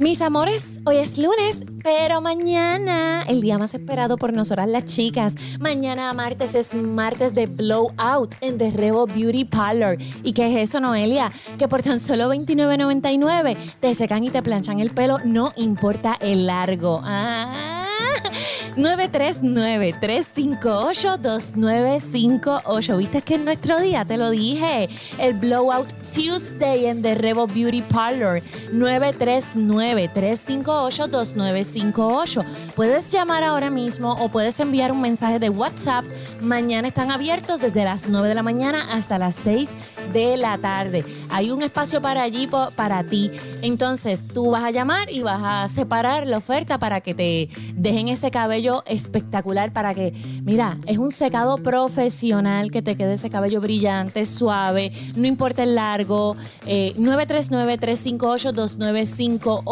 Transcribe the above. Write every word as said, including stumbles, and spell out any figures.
Mis amores, hoy es lunes, pero mañana, el día más esperado por nosotras las chicas, mañana martes es martes de Blowout en The Rebo Beauty Parlor. ¿Y qué es eso, Noelia? Que por tan solo veintinueve noventa y nueve te secan y te planchan el pelo, no importa el largo. Ah, nueve tres nueve, tres cinco ocho, dos nueve cinco ocho. ¿Viste que es nuestro día? Te lo dije. El Blowout Tuesday en The Rebo Beauty Parlor. nueve tres nueve, tres cinco ocho, dos nueve cinco ocho. Puedes llamar ahora mismo o puedes enviar un mensaje de WhatsApp. Mañana están abiertos desde las nueve de la mañana hasta las seis de la tarde. Hay un espacio para allí para ti. Entonces tú vas a llamar y vas a separar la oferta para que te dejen ese cabello espectacular, para que, mira, es un secado profesional, que te quede ese cabello brillante, suave, no importa el largo. eh, nueve tres nueve, tres cinco ocho, dos nueve cinco ocho.